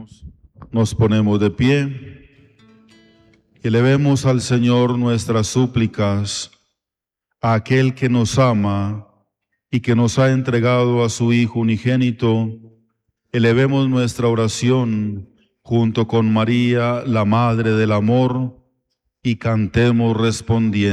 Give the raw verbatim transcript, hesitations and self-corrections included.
Nos ponemos de pie y elevemos al Señor nuestras súplicas, a aquel que nos ama y que nos ha entregado a su Hijo unigénito. Elevemos nuestra oración junto con María, la Madre del Amor, y cantemos respondiendo.